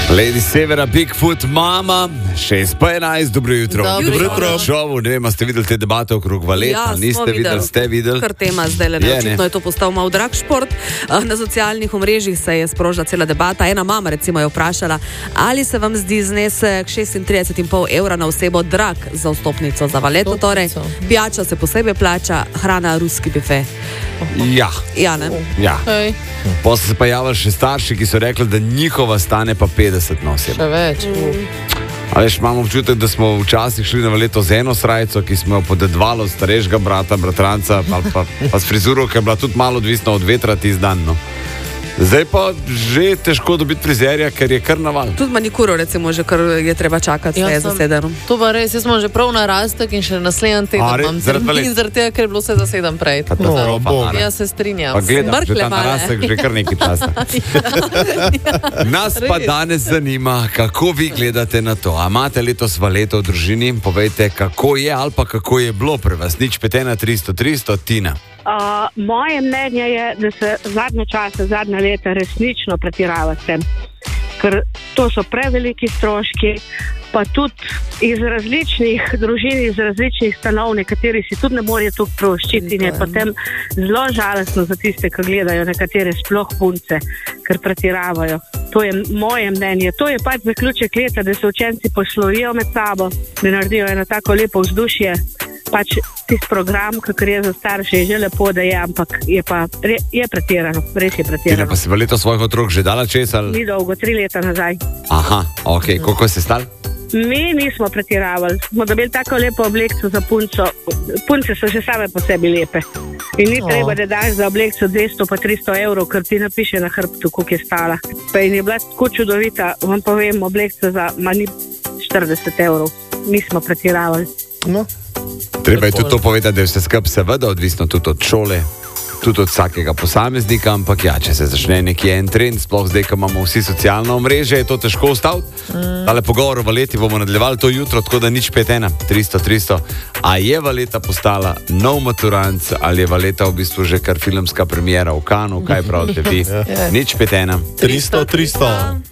Lady Severa, Bigfoot, mama, 6:11, dobro jutro. Dobro jutro. Šovu, ne vem, ste videli te debate okrog valeta, niste videli, ste videli? Kar tema zdaj le, očitno je to postal malo drag šport. Na socialnih omrežjih se je sprožila cela debata. Ena mama recimo je vprašala, ali se vam zdi znesek 36,5 evra na osebo drag za vstopnico za valeto, torej pijača se posebej plača, hrana ruski bife. Ja, ne? Ja. Potem so se pa javili še starši, ki so rekli, da njihova stane pa 50 na osebo. Še več. A veš, imamo občutek, da smo včasih šli na valeto z eno srajco, ki smo jo podedvali od starejšega brata, bratranca, pa s frizuro, ki je bila tudi malo odvisna od vetra tisti dan, no. Zdaj pa že težko dobiti frizerja, ker je kar naval. Tudi manikuro recimo že kar je treba čakati, da je zasedeno. To pa res, jaz smo že prav narastek in še naslednji teden imam in zaradi tega, ker je bilo vse zaseden prej. Jaz se strinjam. Pa gledam, že ta narastek že kar nekaj časa. Nas pa danes zanima, kako vi gledate na to. A imate letos valeto v družini? Povejte, kako je ali pa kako je bilo pri vas. Nič 5 300 300, Tina. Moje mnenje je, da se zadnje čase, zadnja leta resnično pretirava s tem, ker to so preveliki stroški, pa tudi iz različnih družin, iz različnih stanov, nekateri si tudi ne morejo tukaj privoščiti in je potem zelo žalostno za tiste, ki gledajo nekatere sploh punce, ker pretiravajo. To je moje mnenje. To je pač zaključek leta, da se učenci poslovijo med sabo, da naredijo eno tako lepo vzdušje. Pač tisti program, kakor je za starše, je že lepo, da je, ampak je pretirano, res je pretirano. Tina, pa si valeto svojih otrok že dala čez ali? Ni dolgo, 3 leta nazaj. Aha, ok, koliko ste stali? Mi nismo pretiravali, smo dobili tako lepo oblekco za punco. Punce so že same po sebi lepe. In ni treba, da daš za oblekco 200 pa 300 evrov, ker ti napiše na hrbtu, koliko je stala. Pa in je bila tako čudovita, vam povem, oblekco za manj 40 evrov. Nismo pretiravali. No. Treba je tudi to povedati, da je vse skupaj seveda odvisno tudi od šole, tudi od vsakega posameznika, ampak ja, če se začne nekje en trend, sploh zdaj, ko imamo vsi socialno omrežje, je to težko ustaviti. Tale pogovor o valeti bomo nadaljevali to jutro, tako da nič 5 300 300. A je valeta postala nov maturanc ali je valeta v bistvu že kar filmska premiera v Cannesu, kaj pravite vi? Nič 5 300 300.